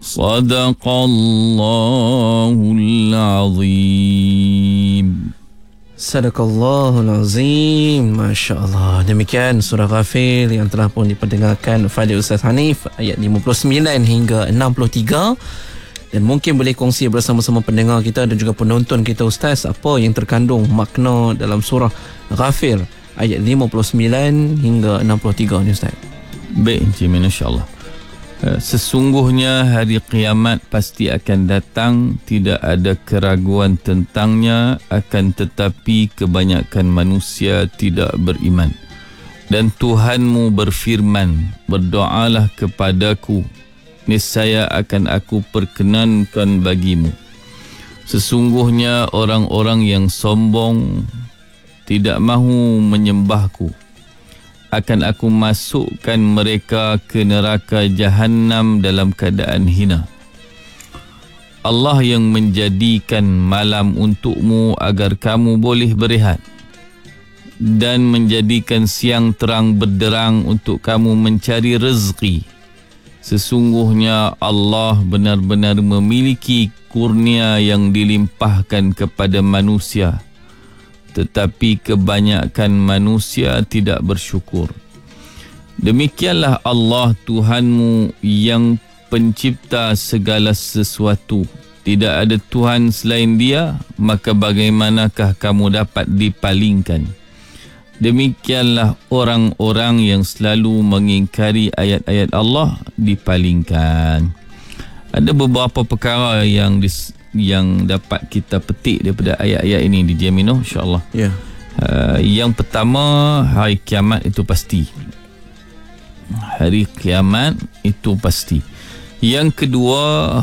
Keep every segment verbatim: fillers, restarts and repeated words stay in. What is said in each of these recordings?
Sadaqallahul azim. Sadaqallahul azim. Masya Allah. Demikian surah Ghafir yang telah pun diperdengarkan Fadil Ustaz Hanif, ayat lima puluh sembilan hingga enam puluh tiga. Dan mungkin boleh kongsi bersama-sama pendengar kita dan juga penonton kita, Ustaz, apa yang terkandung makna dalam surah Ghafir ayat lima puluh sembilan hingga enam puluh tiga ni, Ustaz. Baik, Encik Min, insyaAllah. Sesungguhnya hari kiamat pasti akan datang, tidak ada keraguan tentangnya, akan tetapi kebanyakan manusia tidak beriman. Dan Tuhanmu berfirman, berdoalah kepadaku, niscaya akan aku perkenankan bagimu. Sesungguhnya orang-orang yang sombong tidak mahu menyembahku, akan aku masukkan mereka ke neraka Jahannam dalam keadaan hina. Allah yang menjadikan malam untukmu agar kamu boleh berehat, dan menjadikan siang terang benderang untuk kamu mencari rezeki. Sesungguhnya Allah benar-benar memiliki kurnia yang dilimpahkan kepada manusia, tetapi kebanyakan manusia tidak bersyukur. Demikianlah Allah Tuhanmu yang pencipta segala sesuatu. Tidak ada Tuhan selain Dia, maka bagaimanakah kamu dapat dipalingkan? Demikianlah orang-orang yang selalu mengingkari ayat-ayat Allah dipalingkan. Ada beberapa perkara yang dis yang dapat kita petik daripada ayat-ayat ini di Jamino, insya-Allah. Ya. Yeah. Uh, yang pertama, hari kiamat itu pasti. Hari kiamat itu pasti. Yang kedua,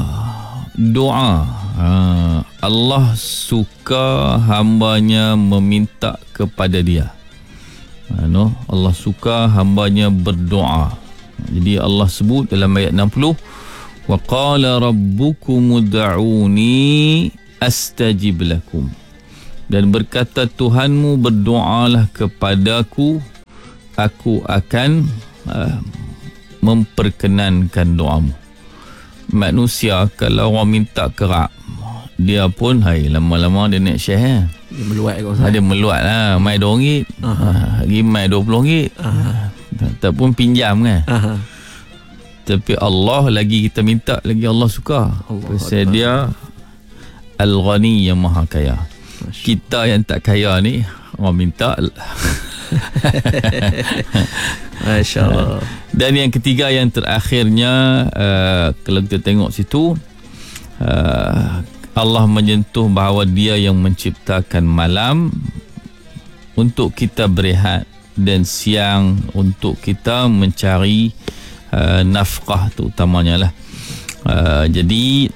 doa. Uh, Allah suka hambanya meminta kepada Dia. Uh, no? Allah suka hambanya berdoa. Jadi Allah sebut dalam ayat enam puluh, wa qala rabbukum ud'uni astajib lakum. Dan berkata Tuhanmu, berdoalah kepadaku, aku akan uh, memperkenankan doamu. Manusia kalau orang minta kerap, dia pun hai lama-lama dia nak share. Dia meluat kau. Dia meluat lah, mai dua ringgit, lagi mai dua puluh ringgit. Ataupun pinjam kan. Aha. Tapi Allah lagi kita minta, lagi Allah suka. Pasal dia Al-Ghani yang maha kaya. Masya. Kita yang tak kaya ni, orang minta. Masya Allah. Dan yang ketiga, yang terakhirnya, uh, kalau kita tengok situ, uh, Allah menyentuh bahawa Dia yang menciptakan malam untuk kita berehat, dan siang untuk kita mencari Uh, nafkah tu utamanya lah. Uh, jadi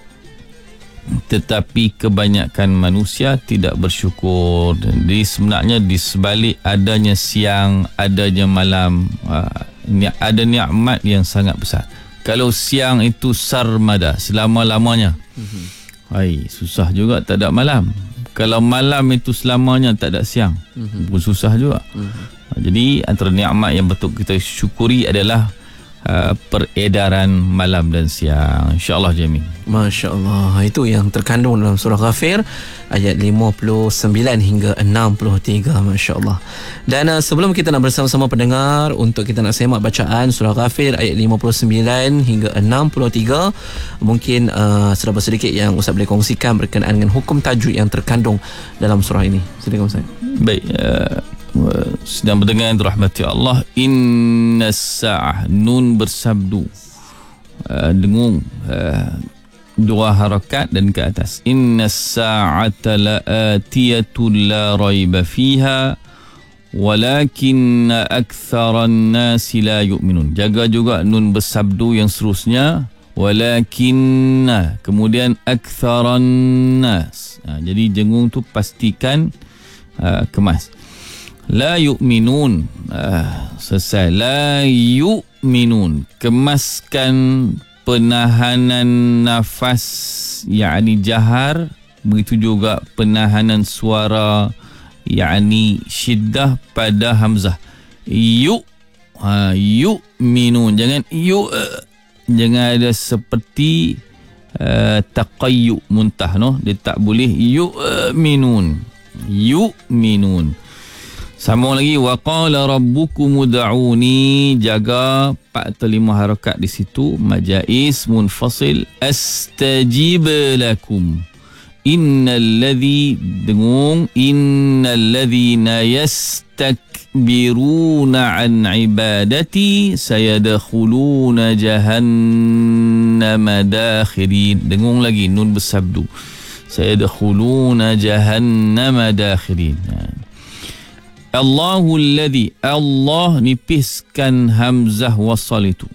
tetapi kebanyakan manusia tidak bersyukur. Jadi sebenarnya di sebalik adanya siang, adanya malam, uh, ni- ada nikmat yang sangat besar. Kalau siang itu sarmada, selama-lamanya, mm-hmm. Hai, susah juga tak ada malam. Kalau malam itu selamanya tak ada siang, mm-hmm. pun susah juga. Mm-hmm. Uh, jadi antara nikmat yang betul kita syukuri adalah Uh, peredaran malam dan siang, insya-Allah, Jamil. Masya Allah. Itu yang terkandung dalam surah Ghafir ayat lima puluh sembilan hingga enam puluh tiga. Masya Allah. Dan uh, sebelum kita nak bersama-sama pendengar untuk kita nak semak bacaan surah Ghafir ayat lima puluh sembilan hingga enam puluh tiga, mungkin uh, serba sedikit yang Ustaz boleh kongsikan berkenaan dengan hukum tajwid yang terkandung dalam surah ini. Silakan Ustaz. Baik, uh, sedang berdengar rahmati Allah. Inna sa'ah, nun bersabdu, uh, dengung, uh, dua harakat dan ke atas. Inna sa'ata la'atiyatun la raiba fiha walakinna aktharan nasi la yu'minun. Jaga juga nun bersabdu yang seterusnya, walakinna, kemudian aktharan nas. uh, jadi dengung tu pastikan uh, kemas. La yu'minun, ah, selesai. La yu'minun, kemaskan penahanan nafas, yakni jahar. Begitu juga penahanan suara, yakni syiddah pada hamzah. Yu, ha, yu'minun, jangan yu, uh, jangan ada seperti uh, taqayyu muntah no, dia tak boleh yu'minun yu'minun. Sama lagi, wa qala rabbukum ud'uni, jaga empat atau lima harakat di situ, majais munfasil, astajib lakum. Innal ladzi, dengung, innal ladzina yastakbiruna an ibadati sayadkhuluna jahannama dakhirin. Dengung lagi, nun bersabdu, sayadkhuluna jahannama dakhirin. Allahul ladzi, Allah nipiskan hamzah wasal itu.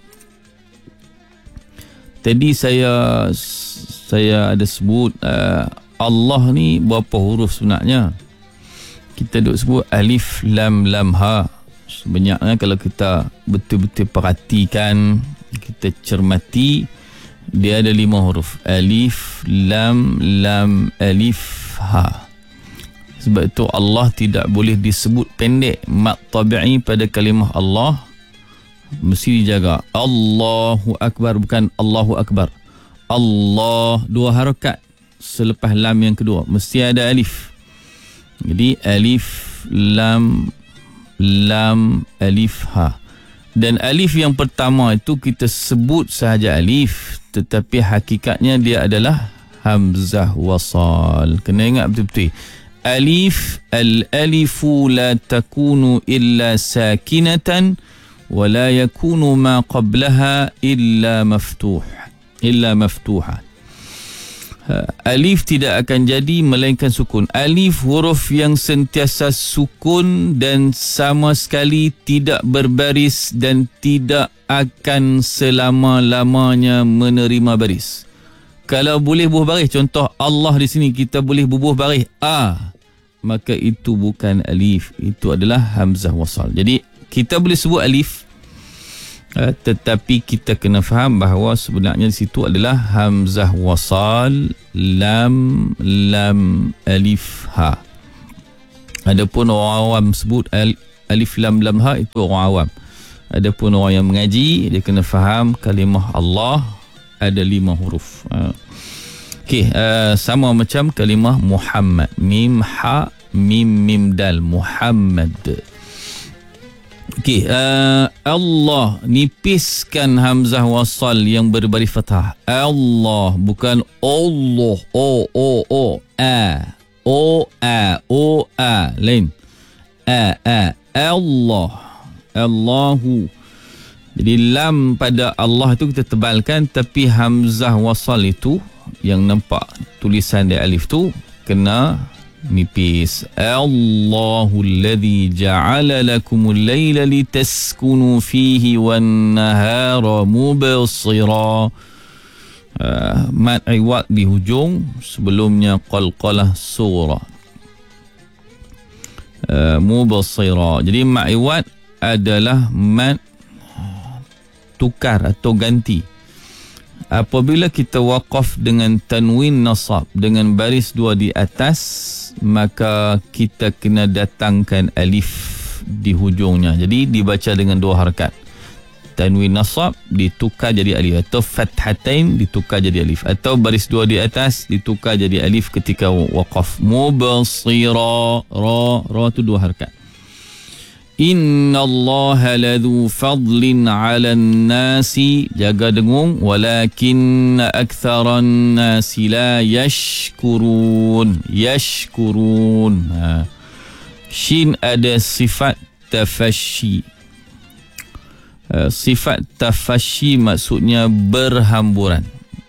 Tadi saya saya ada sebut uh, Allah ni berapa huruf sebenarnya. Kita duk sebut alif lam lam ha. Sebenarnya kalau kita betul-betul perhatikan, kita cermati, dia ada lima huruf. Alif lam lam alif ha. Sebab itu Allah tidak boleh disebut pendek. Mat tabi'i pada kalimah Allah mesti dijaga. Allahu Akbar, bukan Allahu Akbar. Allah, dua harakat selepas lam yang kedua mesti ada alif. Jadi alif lam lam alif ha. Dan alif yang pertama itu kita sebut sahaja alif, tetapi hakikatnya dia adalah hamzah wasal. Kena ingat betul-betul. Alif, al-alifu la takunu illa sakinatan wa la yakunu ma qablaha illa maftuh illa maftuha. Alif tidak akan jadi melainkan sukun. Alif huruf yang sentiasa sukun dan sama sekali tidak berbaris dan tidak akan selama-lamanya menerima baris. Kalau boleh bubuh baris, contoh Allah di sini kita boleh bubuh baris A, maka itu bukan alif, itu adalah hamzah wasal. Jadi kita boleh sebut alif, uh, tetapi kita kena faham bahawa sebenarnya di situ adalah hamzah wasal, lam lam alif ha. Adapun orang awam sebut alif lam lam ha, itu orang awam. Adapun orang yang mengaji, dia kena faham kalimah Allah ada lima huruf. Uh, Okey, uh, sama macam kalimah Muhammad, mim ha mim mim dal, Muhammad. Okey, uh, Allah nipiskan hamzah wasal yang berbaris fathah. Allah, bukan Allah. O o o a o a o a, lain. A a Allah, Allahu. Jadi lam pada Allah itu kita tebalkan, tapi hamzah wasal itu yang nampak tulisan dia alif tu kena nipis. Allahul ladzi ja'ala lakumul laila litaskunu fihi wan nahara mubsira. Uh, mat iwad di hujung, sebelumnya qalqalah surah. Uh, mubsira. Jadi mat iwad adalah mat tukar atau ganti. Apabila kita waqaf dengan tanwin nasab, dengan baris dua di atas, maka kita kena datangkan alif di hujungnya. Jadi dibaca dengan dua harakat. Tanwin nasab ditukar jadi alif, atau fathatain ditukar jadi alif, atau baris dua di atas ditukar jadi alif ketika waqaf. Mubsira, ra, ra tu dua harakat. Inna Allah ladhu fadlin ala nasi, jaga dengung, walakinna aktharan nasi la yashkurun. Yashkurun. Ha. Shin ada sifat tafashi. Uh, sifat tafashi maksudnya berhamburan.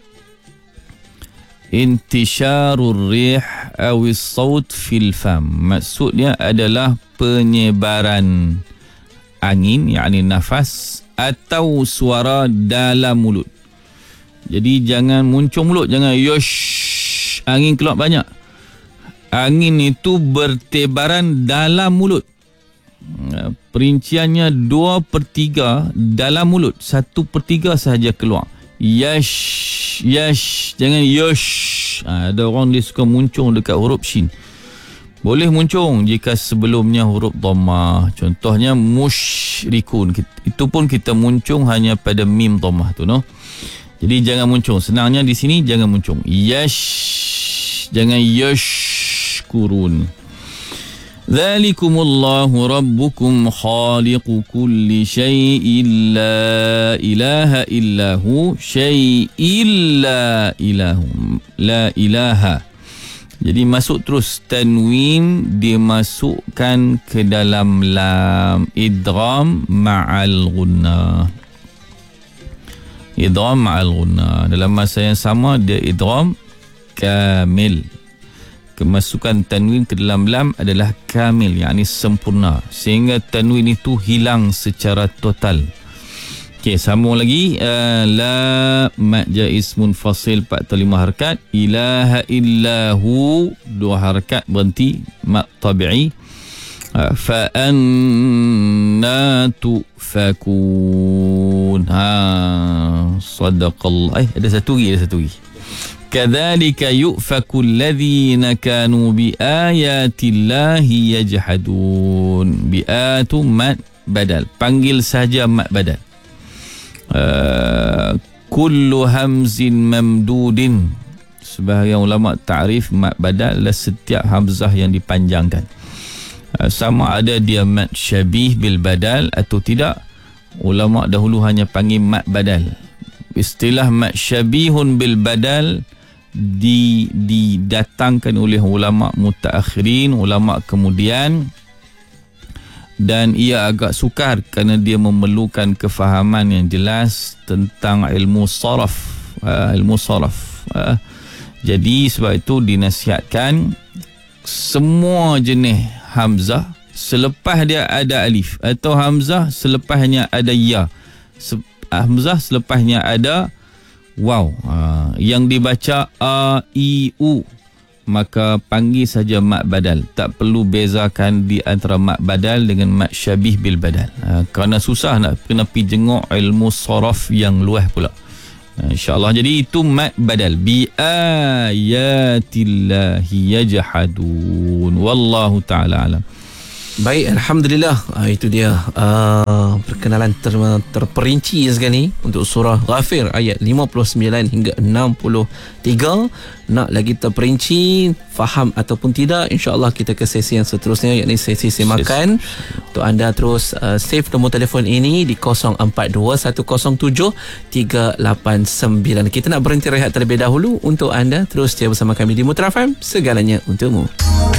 Intisharur rih awis saut fil fam, maksudnya adalah penyebaran angin, yakni nafas atau suara dalam mulut. Jadi jangan muncung mulut, jangan yosh, angin keluar banyak. Angin itu bertebaran dalam mulut. Perinciannya dua per tiga dalam mulut, satu per tiga sahaja keluar. Yash, yash, jangan yosh. Ha, ada orang dia suka muncung dekat huruf shin. Boleh muncung jika sebelumnya huruf dhammah. Contohnya musyrikun, itu pun kita muncung hanya pada mim dhammah tu, no. Jadi jangan muncung. Senangnya di sini jangan muncung. Yash, jangan yashkurun. Dzalikumullahu rabbukum khaliqu kulli syai'in la ilaha illahu syai'in la ilahu la ilaha. Jadi masuk terus tanwin, dimasukkan ke dalam lam, idgham ma'al gunnah. Idgham ma'al gunnah. Dalam masa yang sama dia idgham kamil. Kemasukan tanwin ke dalam lam adalah kamil, yakni sempurna, sehingga tanwin itu hilang secara total. Okey, sambung lagi. uh, la ma'ja ismun fasil empat atau lima harakat. Ilaha illahu dua harakat berhenti, mat tabi'i. uh, fa anna tufakun. Ha, sadaqallah. Eh, ada satu lagi, ada satu lagi. Kadzalika yufakul ladzina kanu biayatillahi yajhadun. Bi'atu mat badal, panggil saja mat badal. Uh, kullu hamzin mamdudin. Sebahagian ulama ta'rif mat badal adalah setiap hamzah yang dipanjangkan. Uh, sama ada dia mat syabih bil badal atau tidak. Ulama dahulu hanya panggil mat badal. Istilah mat syabihun bil badal di didatangkan oleh ulama mutaakhirin, ulama kemudian, dan ia agak sukar kerana dia memerlukan kefahaman yang jelas tentang ilmu saraf, uh, ilmu saraf. Uh, jadi sebab itu dinasihatkan semua jenis hamzah selepas dia ada alif, atau hamzah selepasnya ada ya, Se- hamzah selepasnya ada wow, uh, yang dibaca a, i, u, maka panggil saja mat badal. Tak perlu bezakan di antara mat badal dengan mat syabih bil badal. Uh, kerana susah nak kena pergi jenguk ilmu saraf yang luas pula. Uh, InsyaAllah. Jadi itu mat badal. Bi ayatillahi yajhadun. Wallahu ta'ala alam. Baik, Alhamdulillah. uh, Itu dia uh, perkenalan ter, terperinci sekali untuk surah Ghafir ayat lima puluh sembilan hingga enam puluh tiga. Nak lagi terperinci, faham ataupun tidak, insyaAllah kita ke sesi yang seterusnya, yakni sesi semakan. Untuk anda terus uh, save nombor telefon ini di kosong empat dua satu kosong tujuh tiga lapan sembilan. Kita nak berhenti rehat terlebih dahulu. Untuk anda terus setia bersama kami di Mutra F M, segalanya untukmu.